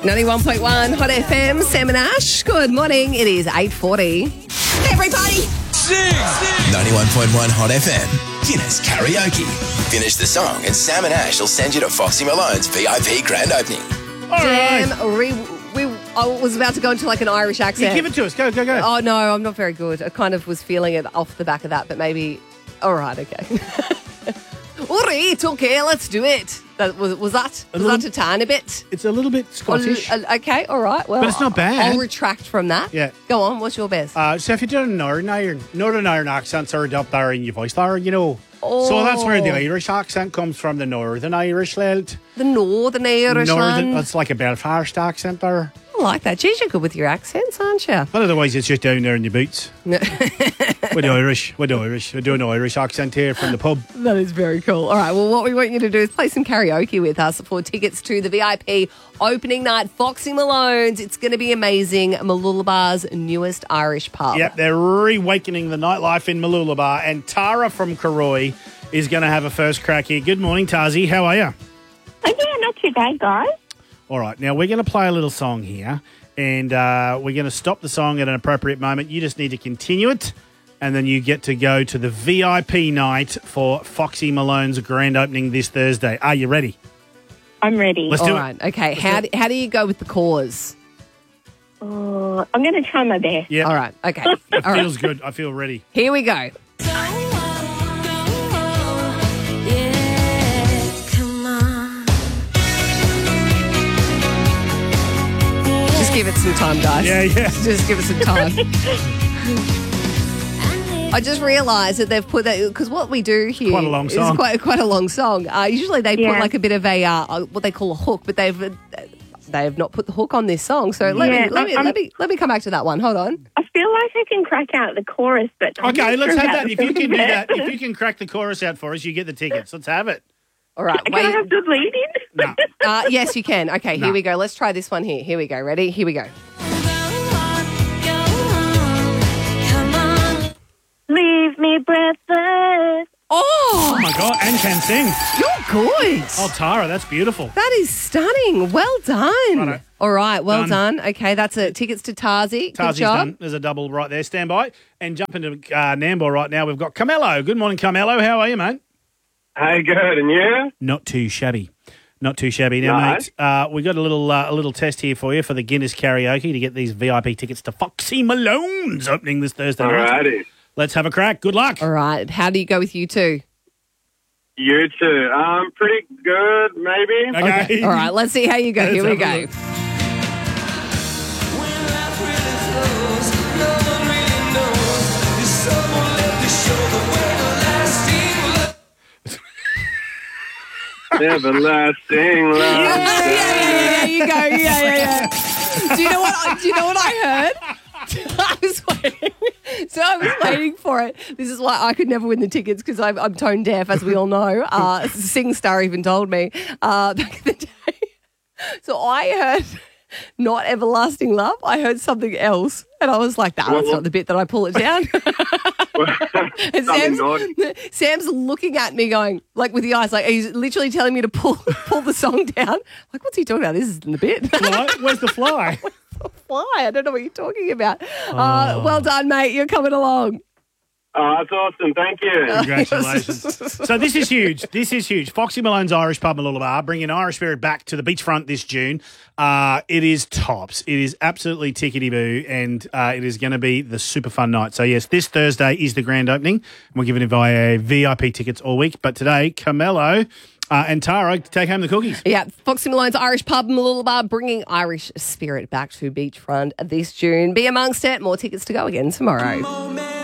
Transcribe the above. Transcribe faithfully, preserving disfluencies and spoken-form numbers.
ninety-one point one Hot F M, Sam and Ash. Good morning. It is eight forty. Everybody, Sing! ninety-one point one Hot F M. Guinness Karaoke. Finish the song and Sam and Ash will send you to Foxy Malone's V I P grand opening. All right. Damn, we, we, I was about to go into like an Irish You accent. give it to us. Go, go, go. Oh, no, I'm not very good. I kind of was feeling it off the back of that, but maybe, all right, okay. All right, okay, let's do it. That, was, was that was little- that a tiny bit? It's a little bit Scottish. Uh, okay, all right. Well, But it's not bad. I'll retract from that. Yeah. Go on, what's your best? Uh, so if you do a Northern Iron, Northern Iron accents are up there in your voice there, you know. So that's where the Oh. Irish accent comes from, the Northern Irish lad. The Northern Irish Northern, one. it's like a Belfast accent there. I like that. Geez, you're good with your accents, aren't you? But otherwise, it's just down there in your boots. We're the Irish. We're the Irish. We're doing an Irish accent here from the pub. That is very cool. All right, well, what we want you to do is play some karaoke with us for tickets to the V I P opening night, Foxy Malone's. It's going to be amazing. Malulabar's newest Irish pub. Yep, they're reawakening the nightlife in Malulabar, and Tara from Karoi is going to have a first crack here. Good morning, Tazi. How are you? Oh, yeah, not too bad, guys. All right, now we're going to play a little song here, and uh, we're going to stop the song at an appropriate moment. You just need to continue it, and then you get to go to the V I P night for Foxy Malone's grand opening this Thursday. Are you ready? I'm ready. Let's All do right, it. okay. How do, how do you go with the cause? Oh, I'm going to try my best. Yeah, All right, okay. it All right, feels good. I feel ready. here we go. Just give it some time, guys. Yeah, yeah. Just give it some time. I just realised that they've put that because what we do here Quite a long is song. quite quite a long song. Uh, usually they put Yeah. like a bit of a uh, what they call a hook, but they've uh, they have not put the hook on this song. So let Yeah, me let me I'm- let me let me come back to that one. Hold on. I feel like I can crack out the chorus, but I'm Okay, not let's sure have about that. If the you can do that, verse. if you can crack the chorus out for us, you get the tickets. Let's have it. All right, Can I wait. have the lead in? No. Uh, yes, you can. Okay, No. here we go. Let's try this one here. Here we go. Ready? Here we go. Leave me breathless. Oh, Oh my God, and can sing. you're good. Oh, Tara, that's beautiful. That is stunning. Well done. Righto. All right, well Done. done. Okay, that's it. Tickets to Tarzi. Good Tarzi's job. done. There's a double right there. Stand by and jump into uh, Nambour right now. We've got Carmelo. Good morning, Carmelo. How are you, mate? Hey, good, and you? Not too shabby. Not too shabby. Now, No. mate, uh, we've got a little uh, a little test here for you for the Guinness Karaoke to get these V I P tickets to Foxy Malone's opening this Thursday night. Alrighty. Let's have a crack. Good luck. All right. How do you go with you two? You too. Um, pretty good, maybe. Okay. All right, let's see how you go. Let's Here we have go. a look. Everlasting love. Yeah, yeah, yeah, yeah, you go. Yeah, yeah, yeah. Do you know what? I- Do you know what I heard? I was waiting. So I was waiting for it. This is why I could never win the tickets because I'm, I'm tone deaf, as we all know. Uh, SingStar even told me uh, back in the day. So I heard not everlasting love. I heard something else, and I was like, "Nah, that's Well, not the bit that I pull it down." And Something Sam's, odd. Sam's looking at me going, like with the eyes, like he's literally telling me to pull pull the song down. Like, what's he talking about? This isn't the bit. Fly? Where's the fly? Why? I don't know what you're talking about. Uh, well done, mate. You're coming along. Oh, that's awesome. Thank you. Congratulations. So this is huge. This is huge. Foxy Malone's Irish Pub Malulabar, bringing Irish spirit back to the beachfront this June. Uh, it is tops. It is absolutely tickety-boo, and uh, it is going to be the super fun night. So, yes, this Thursday is the grand opening, and we're giving away V I P tickets all week. But today, Carmelo uh, and Tara take home the cookies. Yeah, Foxy Malone's Irish Pub Malulabar, bringing Irish spirit back to beachfront this June. Be amongst it. More tickets to go again tomorrow.